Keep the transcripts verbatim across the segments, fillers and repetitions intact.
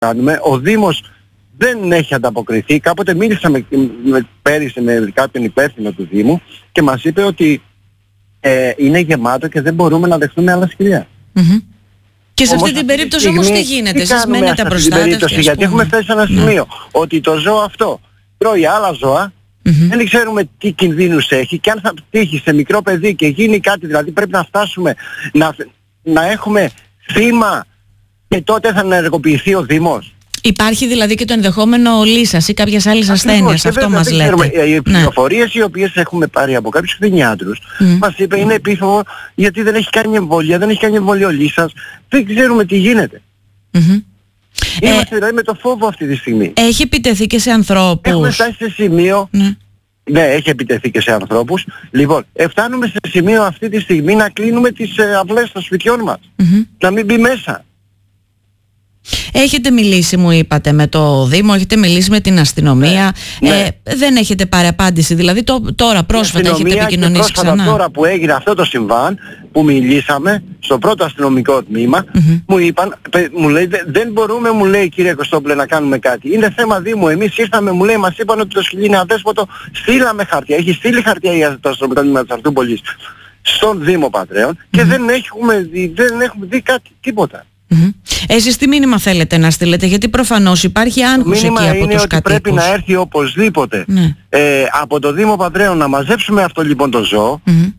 κάνουμε. Ο Δήμος δεν έχει ανταποκριθεί. Κάποτε μίλησα με, με, πέρυσι με κάποιον υπεύθυνο του Δήμου και μας είπε ότι ε, είναι γεμάτο και δεν μπορούμε να δεχτούμε άλλα σκυλιά. Mm-hmm. Και σε Όμως, αυτή την περίπτωση στιγμή, όμως τι γίνεται, τι εσείς μένετε απροστάτευτοι? Γιατί έχουμε φτάσει σε ένα σημείο ναι. ότι το ζώο αυτό τρώει άλλα ζώα, mm-hmm. δεν ξέρουμε τι κινδύνους έχει και αν θα τύχει σε μικρό παιδί και γίνει κάτι, δηλαδή πρέπει να φτάσουμε να, να έχουμε θύμα και τότε θα ενεργοποιηθεί ο Δήμος. Υπάρχει δηλαδή και το ενδεχόμενο λύσας ή κάποιες άλλες ασθένειες, αυτό βέβαια, μας λέτε. Ξέρουμε, οι πληροφορίες ναι. οι οποίες έχουμε πάρει από κάποιους κτηνιάτρους mm. μας είπε είναι επίφοβο γιατί δεν έχει κάνει εμβόλια, δεν έχει κάνει εμβόλιο λύσας, δεν ξέρουμε τι γίνεται. Mm-hmm. Είμαστε ε, δηλαδή με το φόβο αυτή τη στιγμή. Έχει επιτεθεί και σε ανθρώπους. Έχουμε φτάσει σε σημείο, ναι. ναι έχει επιτεθεί και σε ανθρώπους. Λοιπόν, φτάνουμε σε σημείο αυτή τη στιγμή να κλείνουμε τις ε, αυλές των σπιτιών μας, mm-hmm. να μην μπει μέσα. Έχετε μιλήσει, μου είπατε, με το Δήμο, έχετε μιλήσει με την αστυνομία, ναι, ε, ναι. δεν έχετε πάρει απάντηση, δηλαδή το, τώρα πρόσφατα έχετε επικοινωνήσει και πρόσφατα ξανά? Τώρα που έγινε αυτό το συμβάν, που μιλήσαμε στο πρώτο αστυνομικό τμήμα, mm-hmm. μου είπαν, μου λέει δεν μπορούμε, μου λέει κύριε Κωστόπουλε να κάνουμε κάτι, είναι θέμα Δήμου, εμείς ήρθαμε, μου λέει, μας είπαν ότι το σκυλί είναι αδέσποτο, στείλαμε χαρτιά, έχει στείλει χαρτιά για το αστυνομικό τμήμα της Αρτούπολης στον Δήμο Πατρέων mm-hmm. και δεν έχουμε δει, δεν έχουμε δει κάτι, τίποτα. Mm-hmm. Εσείς τι μήνυμα θέλετε να στείλετε, γιατί προφανώς υπάρχει άγχος εκεί από τους κατοίκους? Το μήνυμα είναι ότι πρέπει να έρθει οπωσδήποτε ναι. ε, από το Δήμο Πατρέων να μαζέψουμε αυτό λοιπόν το ζώο, mm-hmm.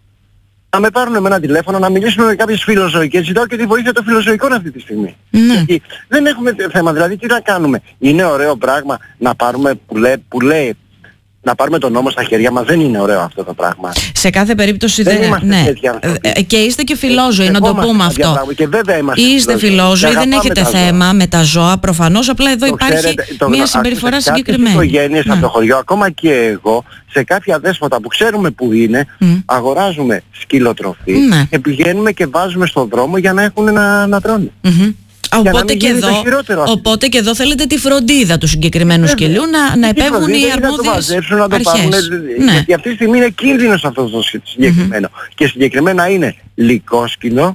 να με πάρουν με ένα τηλέφωνο, να μιλήσουμε με κάποιες φιλοζωικές. Ζητάω και τη βοήθεια των φιλοζωικών αυτή τη στιγμή. Ναι. Γιατί δεν έχουμε θέμα, δηλαδή τι να κάνουμε. Είναι ωραίο πράγμα να πάρουμε που λέει, που λέει να πάρουμε τον νόμο στα χέρια μας, δεν είναι ωραίο αυτό το πράγμα. Σε κάθε περίπτωση δεν δεν είμαστε ναι. τέτοιοι άνθρωποι. Και είστε και φιλόζωοι, να το πούμε αυτό. Και βέβαια είμαστε είστε φιλόζωοι, δεν έχετε θέμα ζώα. με τα ζώα, προφανώς, απλά εδώ το υπάρχει ξέρετε, το, μια συμπεριφορά συγκεκριμένη. Κάποιες οικογένειες ναι. από το χωριό, ακόμα και εγώ, σε κάποια δέσποτα που ξέρουμε που είναι, mm. αγοράζουμε σκυλοτροφή ναι. και πηγαίνουμε και βάζουμε στον δρόμο για να έχουν να, να τρώνε. Mm-hmm. Οπότε και, εδώ, οπότε και εδώ θέλετε τη φροντίδα του συγκεκριμένου σκυλιού να, να επέμβουν οι αρμόδιες να το μαζέψουν, να το αρχές. Πάρουν, ναι. Γιατί αυτή τη στιγμή είναι κίνδυνος αυτό το συγκεκριμένο. Mm-hmm. Και συγκεκριμένα είναι λυκόσκυλο.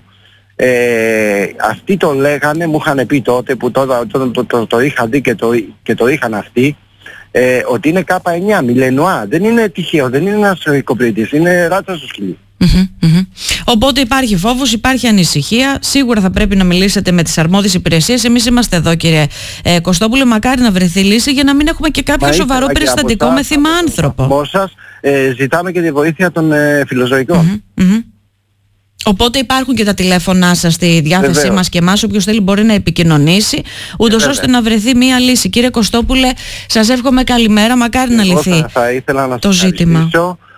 Ε, αυτοί το λέγανε, μου είχαν πει τότε που το, το, το, το, το, το είχαν δει και το, και το είχαν αυτοί, ε, ότι είναι κάπα εννιά, μιλενουά. Δεν είναι τυχαίο, δεν είναι ένας οικοπληκτής, είναι ράτσα στο σκυλί. Mm-hmm, mm-hmm. Οπότε υπάρχει φόβος, υπάρχει ανησυχία. Σίγουρα θα πρέπει να μιλήσετε με τις αρμόδιες υπηρεσίες. Εμείς είμαστε εδώ, κύριε ε, Κωστόπουλε. Μακάρι να βρεθεί λύση για να μην έχουμε και κάποιο σοβαρό περιστατικό με θύμα άνθρωπο. Από σας ε, ζητάμε και τη βοήθεια των ε, φιλοζωικών. Mm-hmm, mm-hmm. Οπότε υπάρχουν και τα τηλέφωνά σας στη διάθεσή Βεβαίως. μας και εμάς. Όποιος θέλει μπορεί να επικοινωνήσει, ούτως Βεβαίως. ώστε να βρεθεί μία λύση. Κύριε Κωστόπουλε, σας εύχομαι καλημέρα. Μακάρι Εγώ να λυθεί θα, θα ήθελα να το ζήτημα.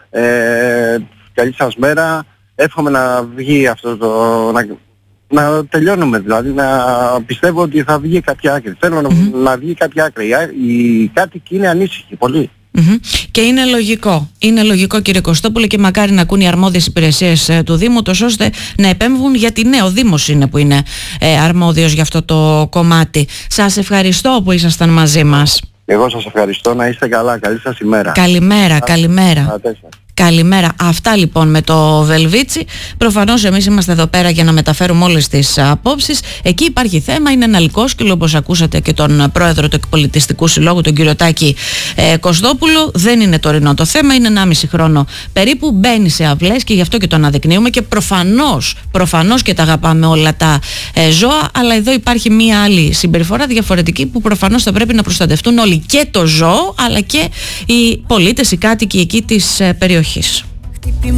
Ε, καλή σας μέρα. Εύχομαι να βγει αυτό το... Να, να τελειώνουμε δηλαδή. Να πιστεύω ότι θα βγει κάποια άκρη. Θέλω mm-hmm. να, να βγει κάποια άκρη. Οι κάτοικοι είναι ανήσυχοι πολύ. Mm-hmm. Και είναι λογικό. Είναι λογικό, κύριε Κωστόπουλε, και μακάρι να ακούν οι αρμόδιες υπηρεσίες ε, του Δήμου, τόσο ώστε να επέμβουν, γιατί ναι, ο Δήμος είναι που είναι ε, αρμόδιος για αυτό το κομμάτι. Σας ευχαριστώ που ήσασταν μαζί μας. Εγώ σας ευχαριστώ. Να είστε καλά. Καλή σας ημέρα. Καλημέρα, Α, καλημέρα. Α, Καλημέρα. Αυτά λοιπόν με το Βελβίτσι. Προφανώς εμείς είμαστε εδώ πέρα για να μεταφέρουμε όλες τις απόψεις. Εκεί υπάρχει θέμα, είναι ένα λυκόσκυλο, όπως ακούσατε και τον πρόεδρο του Εκπολιτιστικού Συλλόγου, τον κύριο Τάκη ε, Κωστόπουλο. Δεν είναι τωρινό το θέμα, είναι ενάμιση χρόνο περίπου. Μπαίνει σε αυλές και γι' αυτό και το αναδεικνύουμε και προφανώς, προφανώς και τα αγαπάμε όλα τα ε, ζώα. Αλλά εδώ υπάρχει μία άλλη συμπεριφορά διαφορετική που προφανώς θα πρέπει να προστατευτούν όλοι, και το ζώο αλλά και οι πολίτες, οι κάτοικοι εκεί της ε, περιοχής.